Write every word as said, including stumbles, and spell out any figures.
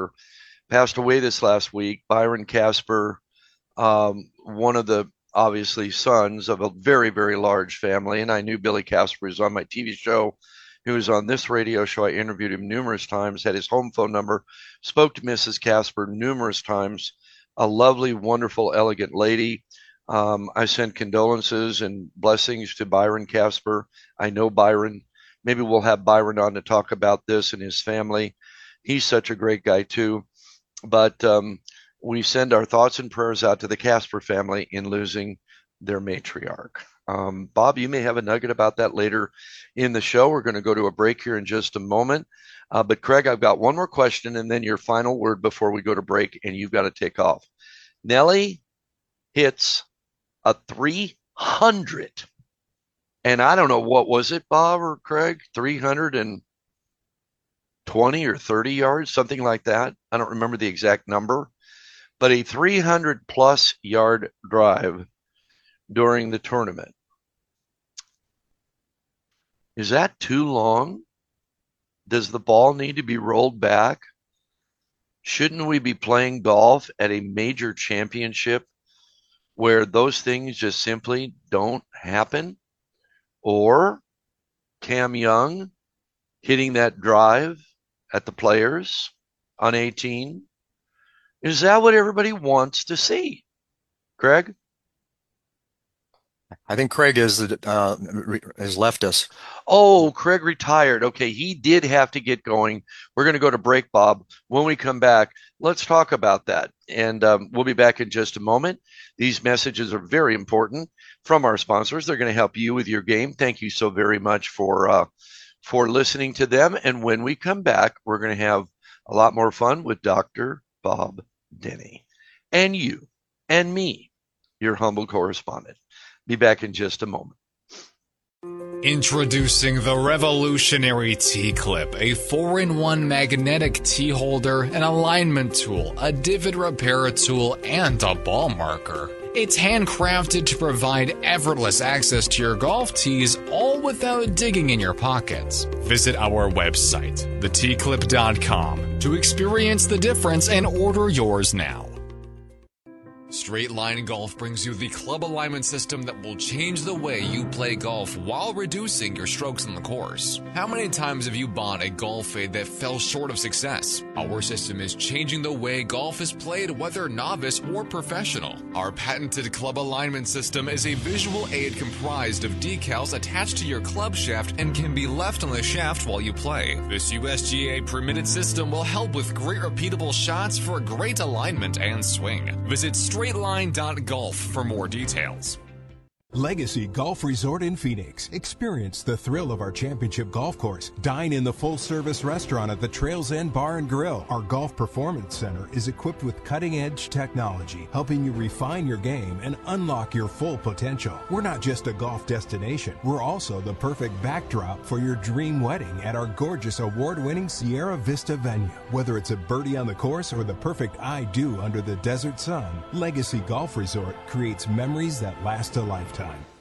Casper, passed away this last week. Byron Casper, um, one of the obviously sons of a very, very large family. And I knew Billy Casper was on my T V show. He was on this radio show. I interviewed him numerous times, had his home phone number, spoke to Missus Casper numerous times. A lovely, wonderful, elegant lady. Um, I send condolences and blessings to Byron Casper. I know Byron. Maybe we'll have Byron on to talk about this and his family. He's such a great guy too. But um, we send our thoughts and prayers out to the Casper family in losing their matriarch. Um, Bob, you may have a nugget about that later in the show. We're going to go to a break here in just a moment. Uh, but Craig, I've got one more question and then your final word before we go to break, and you've got to take off. Nelly hits a three hundred. And I don't know, what was it, Bob or Craig? three hundred twenty or thirty yards, something like that. I don't remember the exact number, but a three hundred plus yard drive during the tournament. Is that too long? Does the ball need to be rolled back? Shouldn't we be playing golf at a major championship where those things just simply don't happen? Or Cam Young hitting that drive at the Players on eighteen? Is that what everybody wants to see? Craig? I think Craig is uh, has left us. Oh, Craig retired. Okay, he did have to get going. We're going to go to break, Bob. When we come back, let's talk about that. And um, we'll be back in just a moment. These messages are very important from our sponsors. They're going to help you with your game. Thank you so very much for uh, for listening to them. And when we come back, we're going to have a lot more fun with Doctor Bob Denny and you and me, your humble correspondent. Be back in just a moment. Introducing the revolutionary T-Clip, a four in one magnetic T-holder, an alignment tool, a divot repair tool, and a ball marker. It's handcrafted to provide effortless access to your golf tees, all without digging in your pockets. Visit our website, the t clip dot com, to experience the difference and order yours now. Straight Line Golf brings you the club alignment system that will change the way you play golf while reducing your strokes on the course. How many times have you bought a golf fade that fell short of success? Our system is changing the way golf is played, whether novice or professional. Our patented club alignment system is a visual aid comprised of decals attached to your club shaft and can be left on the shaft while you play. This U S G A permitted system will help with great repeatable shots for great alignment and swing. Visit straight line dot golf for more details. Legacy Golf Resort in Phoenix. Experience the thrill of our championship golf course. Dine in the full-service restaurant at the Trails End Bar and Grill. Our Golf Performance Center is equipped with cutting-edge technology, helping you refine your game and unlock your full potential. We're not just a golf destination. We're also the perfect backdrop for your dream wedding at our gorgeous award-winning Sierra Vista venue. Whether it's a birdie on the course or the perfect I-do under the desert sun, Legacy Golf Resort creates memories that last a lifetime.